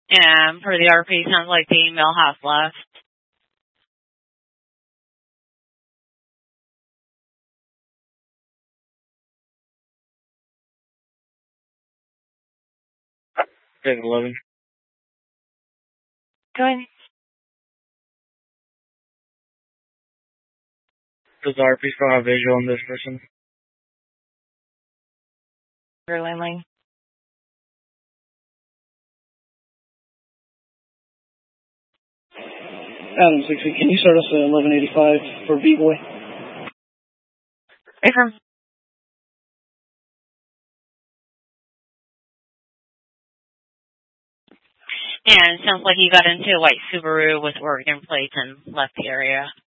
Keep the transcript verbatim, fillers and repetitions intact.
And per the R P, sounds like the email has left. Take eleven. Go ahead. Does the R P still have visual on this person? Your landline. Adam sixty, can you start us at eleven eighty-five for B-Boy? Affirm. And it sounds like you got into a white Subaru with Oregon plates and left the area.